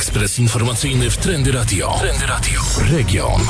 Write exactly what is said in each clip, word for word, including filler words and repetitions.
Ekspres informacyjny w Trendy Radio. Trendy Radio. Region.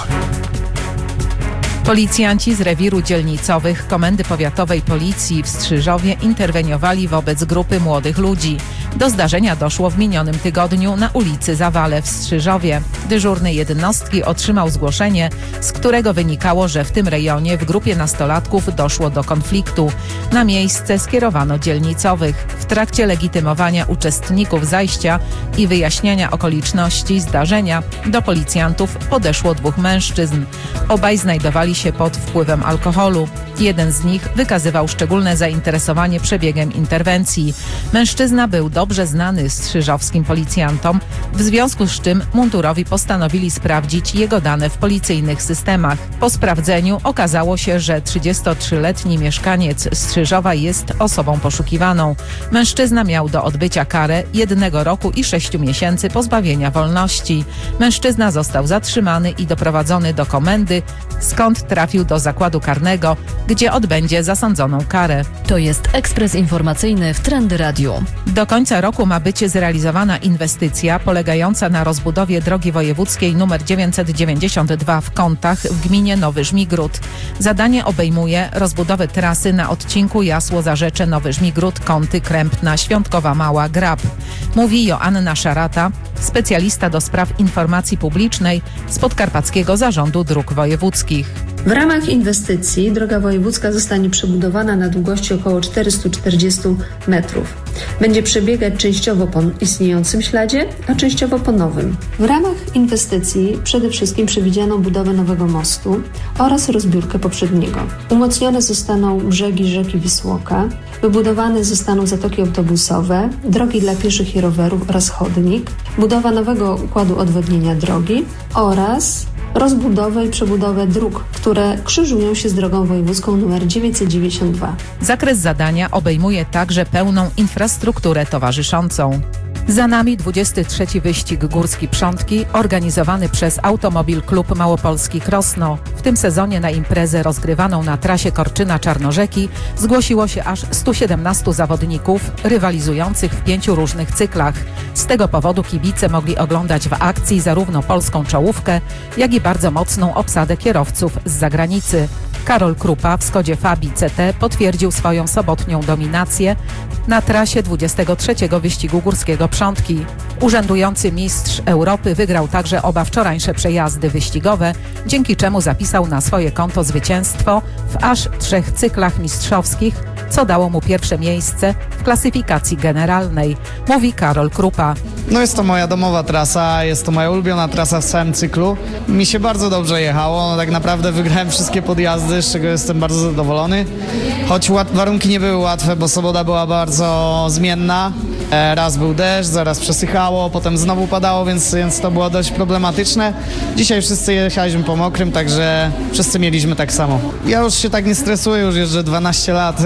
Policjanci z rewiru dzielnicowych Komendy Powiatowej Policji w Strzyżowie interweniowali wobec grupy młodych ludzi. Do zdarzenia doszło w minionym tygodniu na ulicy Zawale w Strzyżowie. Dyżurny jednostki otrzymał zgłoszenie, z którego wynikało, że w tym rejonie w grupie nastolatków doszło do konfliktu. Na miejsce skierowano dzielnicowych. W trakcie legitymowania uczestników zajścia i wyjaśniania okoliczności zdarzenia do policjantów podeszło dwóch mężczyzn. Obaj znajdowali się pod wpływem alkoholu. Jeden z nich wykazywał szczególne zainteresowanie przebiegiem interwencji. Mężczyzna był dobrze znany strzyżowskim policjantom, w związku z czym mundurowi postanowili sprawdzić jego dane w policyjnych systemach. Po sprawdzeniu okazało się, że trzydziestotrzyletni mieszkaniec Strzyżowa jest osobą poszukiwaną. Mężczyzna miał do odbycia karę jednego roku i sześciu miesięcy pozbawienia wolności. Mężczyzna został zatrzymany i doprowadzony do komendy, skąd trafił do zakładu karnego, gdzie odbędzie zasądzoną karę. To jest ekspres informacyjny w Trendy Radio. Do końca roku ma być zrealizowana inwestycja polegająca na rozbudowie drogi wojewódzkiej nr dziewięćset dziewięćdziesiąt dwa w Kątach w gminie Nowy Żmigród. Zadanie obejmuje rozbudowę trasy na odcinku Jasło-Zarzecze Nowy Żmigród, Kąty, Krępna, Świątkowa Mała, Grab. Mówi Joanna Szarata, specjalista do spraw informacji publicznej z Podkarpackiego Zarządu Dróg Wojewódzkich. W ramach inwestycji droga wojewódzka zostanie przebudowana na długości około czterysta czterdzieści metrów. Będzie przebiegać częściowo po istniejącym śladzie, a częściowo po nowym. W ramach inwestycji przede wszystkim przewidziano budowę nowego mostu oraz rozbiórkę poprzedniego. Umocnione zostaną brzegi rzeki Wisłoka, wybudowane zostaną zatoki autobusowe, drogi dla pieszych i rowerów oraz chodnik, budowa nowego układu odwodnienia drogi oraz rozbudowę i przebudowę dróg, które krzyżują się z drogą wojewódzką nr dziewięćset dziewięćdziesiąt dwa. Zakres zadania obejmuje także pełną infrastrukturę towarzyszącą. Za nami dwudziesty trzeci wyścig górski Przątki organizowany przez Automobil Klub Małopolski Krosno. W tym sezonie na imprezę rozgrywaną na trasie Korczyna-Czarnorzeki zgłosiło się aż stu siedemnastu zawodników rywalizujących w pięciu różnych cyklach. Z tego powodu kibice mogli oglądać w akcji zarówno polską czołówkę, jak i bardzo mocną obsadę kierowców z zagranicy. Karol Krupa w Skodzie Fabii C T potwierdził swoją sobotnią dominację na trasie dwudziestego trzeciego wyścigu górskiego Przątki. Urzędujący mistrz Europy wygrał także oba wczorajsze przejazdy wyścigowe, dzięki czemu zapisał na swoje konto zwycięstwo w aż trzech cyklach mistrzowskich, co dało mu pierwsze miejsce w klasyfikacji generalnej, mówi Karol Krupa. No jest to moja domowa trasa, jest to moja ulubiona trasa w całym cyklu. Mi się bardzo dobrze jechało, no tak naprawdę wygrałem wszystkie podjazdy, z czego jestem bardzo zadowolony. Choć łat- warunki nie były łatwe, bo sobota była bardzo zmienna. E, raz był deszcz, zaraz przesychało, potem znowu padało, więc, więc to było dość problematyczne. Dzisiaj wszyscy jechaliśmy po mokrym, także wszyscy mieliśmy tak samo. Ja już się tak nie stresuję, już jeżdżę dwanaście lat.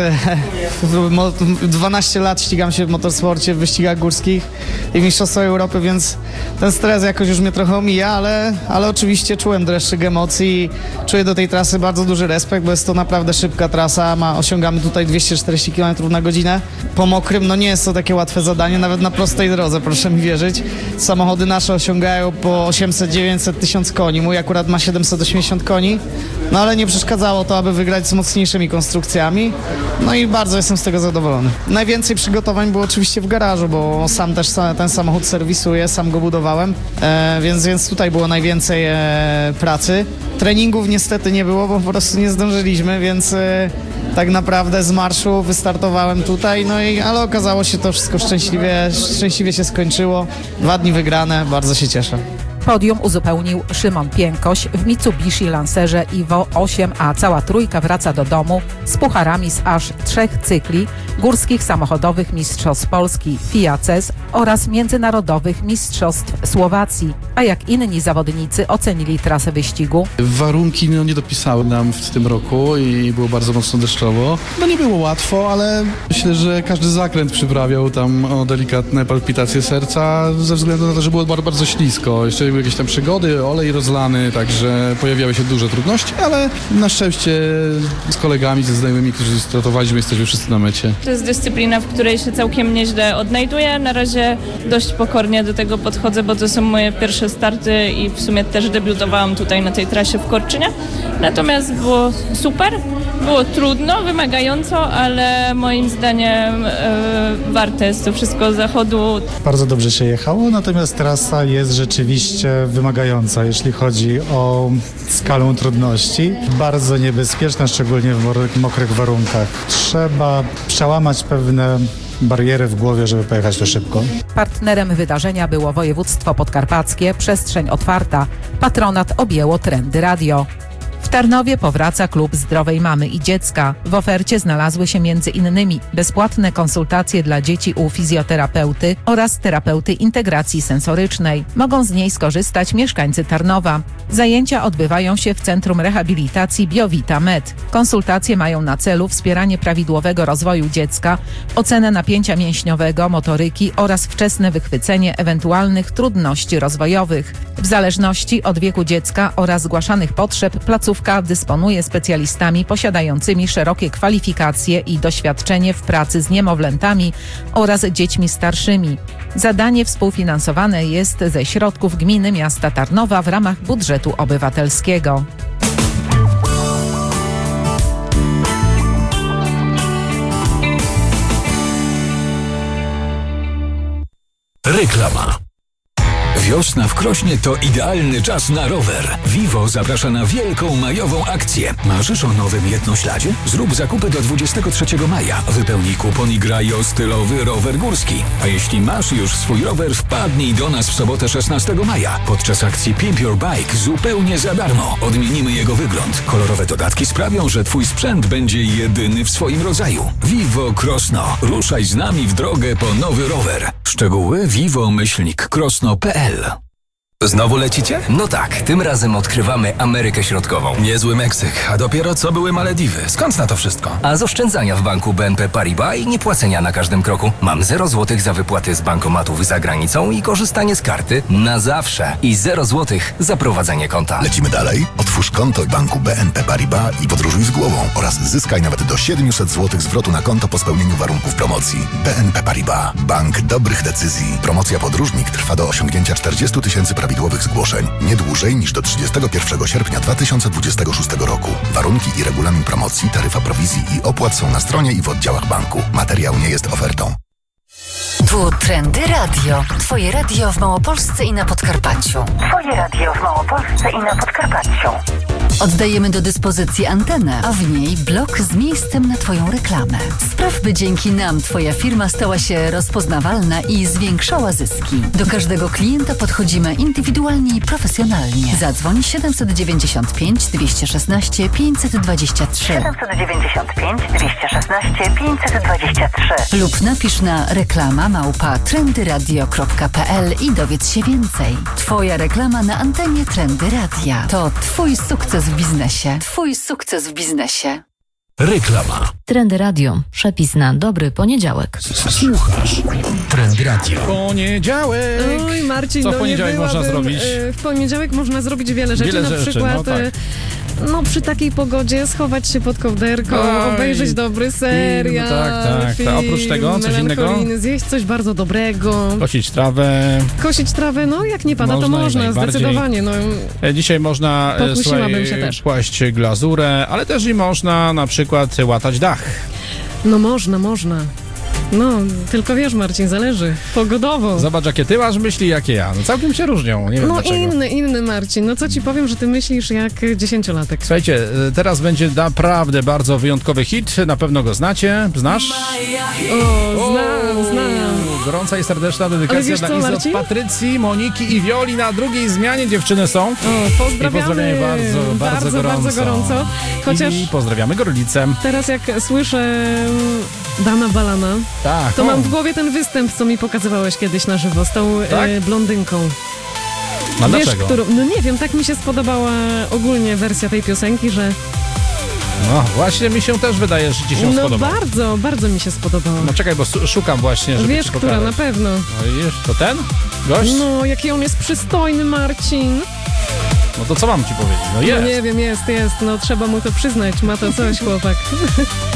dwanaście lat ścigam się w motorsporcie, w wyścigach górskich i w Mistrzostwach Europy, więc ten stres jakoś już mnie trochę omija, ale, ale oczywiście czułem dreszczyk emocji. Czuję do tej trasy bardzo duży respekt, bo jest to naprawdę szybka trasa. Ma, osiągamy tutaj dwieście czterdzieści kilometrów na godzinę. Po mokrym no nie jest to takie łatwe zadanie, nawet na prostej drodze, proszę mi wierzyć. Samochody nasze osiągają po osiemset dziewięćset tysiąc koni. Mój akurat ma siedemset osiemdziesiąt koni, no ale nie przeszkadzało to, aby wygrać z mocniejszymi konstrukcjami. No i bardzo jestem z tego zadowolony. Najwięcej przygotowań było oczywiście w garażu, bo sam też ten samochód serwisuję, sam go budowałem, e, więc, więc tutaj było najwięcej e, pracy. Treningów niestety nie było, bo po prostu nie zdążyliśmy, więc e, tak naprawdę z marszu wystartowałem tutaj, no i ale okazało się to wszystko szczęśliwie, szczęśliwie się skończyło. Dwa dni wygrane, bardzo się cieszę. Podium uzupełnił Szymon Piękoś w Mitsubishi Lancerze Evo osiem, a cała trójka wraca do domu z pucharami z aż trzech cykli górskich samochodowych Mistrzostw Polski FIA C E S oraz międzynarodowych Mistrzostw Słowacji. A jak inni zawodnicy ocenili trasę wyścigu? Warunki no, nie dopisały nam w tym roku i było bardzo mocno deszczowo. No nie było łatwo, ale myślę, że każdy zakręt przyprawiał tam o delikatne palpitacje serca ze względu na to, że było bardzo, bardzo ślisko. Jeszcze były jakieś tam przygody, olej rozlany, także pojawiały się duże trudności, ale na szczęście z kolegami, ze znajomymi, którzy startowaliśmy, jesteśmy wszyscy na mecie. To jest dyscyplina, w której się całkiem nieźle odnajduję. Na razie dość pokornie do tego podchodzę, bo to są moje pierwsze starty i w sumie też debiutowałam tutaj na tej trasie w Korczynie. Natomiast było super, było trudno, wymagająco, ale moim zdaniem e, warte jest to wszystko zachodu. Bardzo dobrze się jechało, natomiast trasa jest rzeczywiście wymagająca, jeśli chodzi o skalę trudności. Bardzo niebezpieczna, szczególnie w mokrych warunkach. Trzeba przełamać pewne bariery w głowie, żeby pojechać to szybko. Partnerem wydarzenia było województwo podkarpackie, przestrzeń otwarta. Patronat objęło Trendy Radio. W Tarnowie powraca klub Zdrowej Mamy i Dziecka. W ofercie znalazły się między innymi bezpłatne konsultacje dla dzieci u fizjoterapeuty oraz terapeuty integracji sensorycznej. Mogą z niej skorzystać mieszkańcy Tarnowa. Zajęcia odbywają się w Centrum Rehabilitacji Biovita Med. Konsultacje mają na celu wspieranie prawidłowego rozwoju dziecka, ocenę napięcia mięśniowego, motoryki oraz wczesne wychwycenie ewentualnych trudności rozwojowych. W zależności od wieku dziecka oraz zgłaszanych potrzeb placówka dysponuje specjalistami posiadającymi szerokie kwalifikacje i doświadczenie w pracy z niemowlętami oraz dziećmi starszymi. Zadanie współfinansowane jest ze środków gminy miasta Tarnowa w ramach budżetu obywatelskiego. Reklama. Wiosna w Krośnie to idealny czas na rower. Vivo zaprasza na wielką majową akcję. Marzysz o nowym jednośladzie? Zrób zakupy do dwudziestego trzeciego maja. Wypełnij kupon i graj o stylowy rower górski. A jeśli masz już swój rower, wpadnij do nas w sobotę szesnastego maja. Podczas akcji Pimp Your Bike zupełnie za darmo. Odmienimy jego wygląd. Kolorowe dodatki sprawią, że twój sprzęt będzie jedyny w swoim rodzaju. Vivo Krosno. Ruszaj z nami w drogę po nowy rower. Szczegóły vivo myślnik krosno kropka p l. Znowu lecicie? No tak, tym razem odkrywamy Amerykę Środkową. Niezły Meksyk, a dopiero co były Malediwy. Skąd na to wszystko? A z oszczędzania w banku B N P Paribas i niepłacenia na każdym kroku. Mam zero złotych za wypłaty z bankomatów za granicą i korzystanie z karty na zawsze. I zero złotych za prowadzenie konta. Lecimy dalej. Otwórz konto w banku B N P Paribas i podróżuj z głową oraz zyskaj nawet do siedemset złotych zwrotu na konto po spełnieniu warunków promocji. B N P Paribas. Bank dobrych decyzji. Promocja podróżnik trwa do osiągnięcia czterdziestu tysięcy prawidłowych zgłoszeń. Nie dłużej niż do trzydziestego pierwszego sierpnia dwa tysiące dwudziestego szóstego roku. Warunki i regulamin promocji, taryfa prowizji i opłat są na stronie i w oddziałach banku. Materiał nie jest ofertą. Tu Trendy Radio. Twoje radio w Małopolsce i na Podkarpaciu. Twoje radio w Małopolsce i na Podkarpaciu. Oddajemy do dyspozycji antenę, a w niej blok z miejscem na Twoją reklamę. Spraw, by dzięki nam Twoja firma stała się rozpoznawalna i zwiększała zyski. Do każdego klienta podchodzimy indywidualnie i profesjonalnie. Zadzwoń siedem dziewięć pięć, dwieście szesnaście, pięćset dwadzieścia trzy. siedem dziewięć pięć, dwieście szesnaście, pięćset dwadzieścia trzy. Lub napisz na reklama małpa trendyradio kropka p l i dowiedz się więcej. Twoja reklama na antenie Trendy Radia. To Twój sukces w biznesie. Twój sukces w biznesie. Reklama. Trendy Radio. Przepis na dobry poniedziałek. Słuchasz Trendy Radio. Poniedziałek. Oj, Marcin, Co w no poniedziałek można zrobić? W poniedziałek można zrobić wiele rzeczy. Wiele na rzeczy, przykład no tak. no przy takiej pogodzie schować się pod kołderką, Oj, obejrzeć dobry serial. Film, tak, tak. Film, A oprócz tego coś innego? Zjeść coś bardzo dobrego. Kosić trawę. Kosić trawę, no jak nie pada, Można to można, zdecydowanie. No. Dzisiaj można Pokusiłabym się też. kłaść glazurę, ale też i można na przykład łatać dach. No można, można. No, tylko wiesz, Marcin, zależy. Pogodowo. Zobacz, jakie ty masz myśli, jakie ja. No całkiem się różnią, nie wiem no dlaczego. inny, inny Marcin. No co ci powiem, że ty myślisz jak dziesięciolatek. Słuchajcie, teraz będzie naprawdę bardzo wyjątkowy hit. Na pewno go znacie. Znasz? O, znam, znam. Gorąca i serdeczna dedykacja dla co, Izy od Marcin? Patrycji, Moniki i Wioli. Na drugiej zmianie dziewczyny są. O, pozdrawiamy. I pozdrawiamy bardzo, bardzo, bardzo gorąco. Bardzo gorąco. Chociaż I pozdrawiamy Gorlicę. teraz jak słyszę Dana Balana, tak, to o. mam w głowie ten występ, co mi pokazywałeś kiedyś na żywo z tą tak? e, blondynką. A Wiesz, dlaczego? którą, no nie wiem, tak mi się spodobała ogólnie wersja tej piosenki, że No właśnie mi się też wydaje, że ci się No spodobał. bardzo, bardzo mi się spodobało. No czekaj, bo su- szukam właśnie, żeby Wiesz, ci która pokazać. na pewno. No widzisz, to ten? Gość? No, jaki on jest przystojny, Marcin. No to co mam ci powiedzieć? No jest. No nie wiem, jest, jest. No trzeba mu to przyznać, ma to coś, chłopak.